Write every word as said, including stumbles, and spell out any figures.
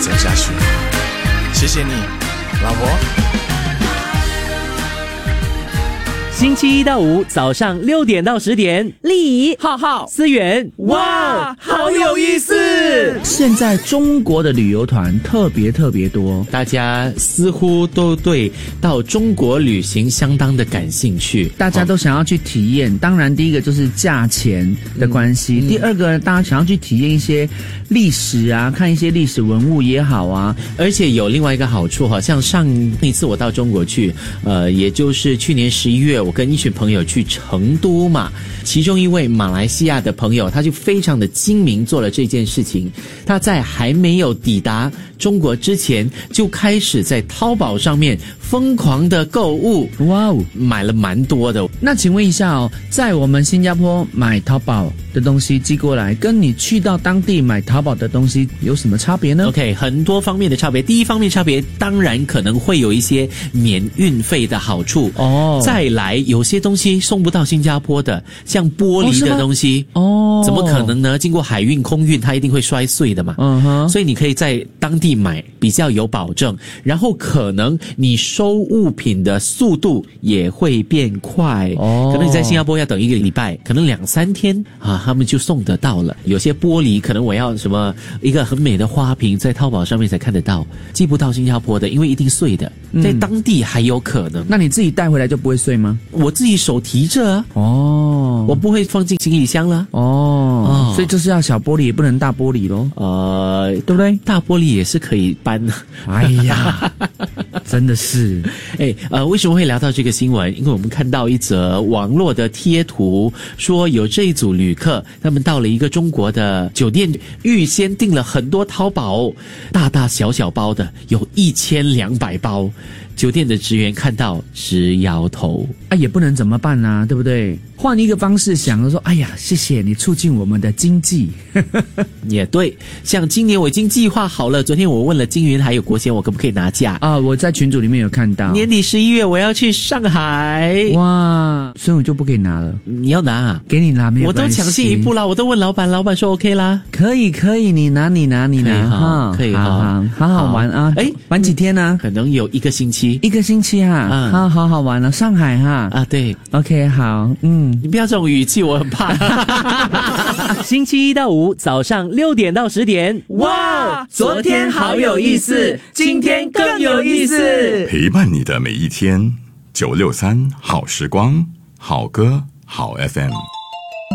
走下去。谢谢你，老婆。 星期一到五早上六点到十点， 丽怡、 浩浩、思源，哇，好有意思！ 现在中国的旅游团特别特别多， 大家似乎都对到中国旅行相当的感兴趣， 大家都想要去体验。当然，第一个就是价钱的关系，嗯嗯、第二个大家想要去体验一些历史啊，看一些历史文物也好啊。 而且有另外一个好处，好像上一次我到中国去，呃，也就是去年十一月，我跟一群朋友去成都嘛，其中一位马来西亚的朋友，他就非常的精明做了这件事情。他在还没有抵达中国之前，就开始在淘宝上面疯狂的购物，哇哦，买了蛮多的。 那请问一下哦，在我们新加坡买淘宝的东西寄过来，跟你去到当地买淘宝的东西有什么差别呢 ？OK， 很多方面的差别。第一方面差别，当然可能会有一些免运费的好处哦。再来，有些东西送不到新加坡的，像玻璃的东西哦，怎么可能呢？经过海运、空运，它一定会摔碎的嘛。嗯哼，所以你可以在当地买，比较有保证。然后可能你收物品的速度也会变快哦，可能你在新加坡要等一个礼拜，可能两三天啊，他们就送得到了。有些玻璃可能我要什么一个很美的花瓶，在淘宝上面才看得到，寄不到新加坡的，因为一定碎的，在当地还有可能。 嗯、那你自己带回来就不会碎吗？ 我自己手提着啊。哦，我不会放进行李箱了。 哦，哦所以就是要小玻璃，也不能大玻璃咯。 呃，对不对？大玻璃也是可以搬的。 哎呀，真的是。 哎，呃，为什么会聊到这个新闻？因为我们看到一则网络的贴图，说有这一组旅客，他们到了一个中国的酒店，预先订了很多淘宝，大大小小包的，有一千两百包。酒店的职员看到直摇头啊，也不能怎么办啊，对不对？换一个方式想说，哎呀，谢谢你促进我们的经济。 也对，像今年我已经计划好了，昨天我问了金云还有国贤，我可不可以拿假啊？我在群组里面有看到， 年底十一月我要去上海。 哇，所以我就不可以拿了。 你要拿啊？ 给你拿没有关系，我都抢先一步啦，我都问老板，老板说 OK 啦。 可以可以，你拿你拿你拿哈， 可以哈， 好好玩啊！哎，玩几天呢？ 可能有一个星期。 一个星期哈，啊、好好好玩了，上海哈啊，对 ，OK， 好，嗯， 你不要这种语气，我很怕。 星期一到五早上六点到十点，哇，昨天好有意思，今天更有意思， 陪伴你的每一天，九六三好时光，好歌好 F M。